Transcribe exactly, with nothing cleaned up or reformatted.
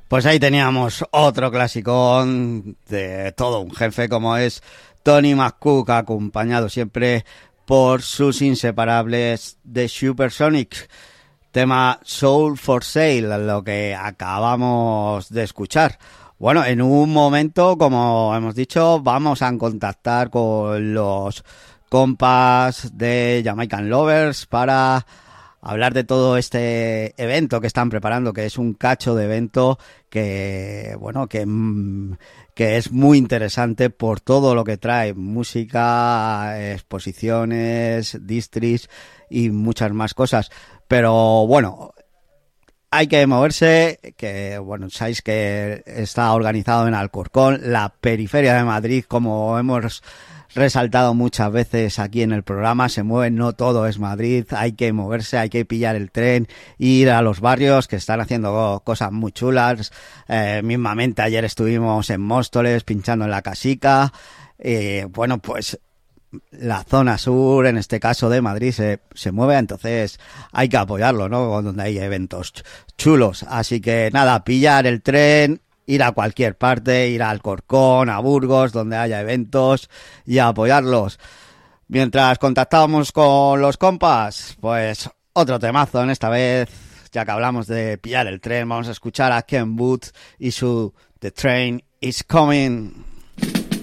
Pues ahí teníamos otro clasicón de todo un jefe como es Tony McCook, acompañado siempre por sus inseparables The Supersonics. Tema Soul for Sale, lo que acabamos de escuchar. Bueno, en un momento, como hemos dicho, vamos a contactar con los compas de Jamaican Lovers para hablar de todo este evento que están preparando, que es un cacho de evento que, bueno, que, que es muy interesante por todo lo que trae: música, exposiciones, distris y muchas más cosas. Pero bueno, hay que moverse, que bueno, sabéis que está organizado en Alcorcón, la periferia de Madrid, como hemos resaltado muchas veces aquí en el programa. Se mueve, no todo es Madrid, hay que moverse, hay que pillar el tren, ir a los barrios que están haciendo cosas muy chulas. Eh, mismamente ayer estuvimos en Móstoles pinchando en la Casica. Eh, bueno, pues la zona sur, en este caso de Madrid, se, se mueve, entonces hay que apoyarlo, ¿no? Donde hay eventos chulos. Así que nada, pillar el tren, ir a cualquier parte, ir a Alcorcón, a Burgos, donde haya eventos, y a apoyarlos. Mientras contactábamos con los compas, pues otro temazo en esta vez, ya que hablamos de pillar el tren, vamos a escuchar a Ken Booth y su The Train is Coming.